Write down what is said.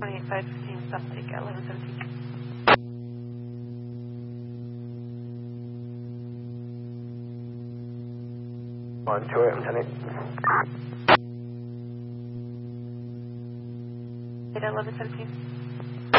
28-515, Subtake at 1117. On to it, Lieutenant. 8 at 1117.